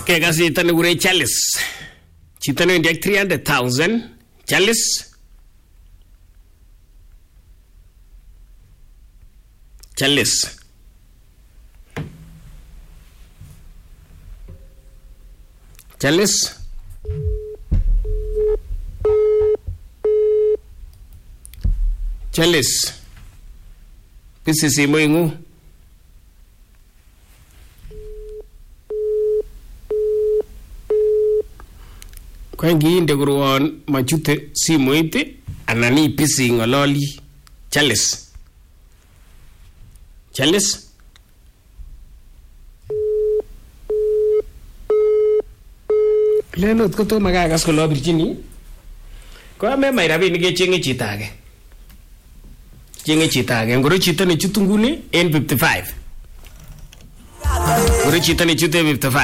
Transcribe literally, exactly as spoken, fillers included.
Kekas chito nekure Chalice. Chito newendi ak three hundred thousand. Chalice. Chalice. Chalice. Chalice. Pisi simoingu. Kwa ngiinde kurwon machute simoit anan ipisi ngololi. Chalice. Chalice. Lenot ko to magagas ko lobirchini. Ko me mai rabinik kechenge chito age. Chenge chito age. Ngoro chito ne chutu nguni en fifty-five. Ngoro chito ne chute fifty-five.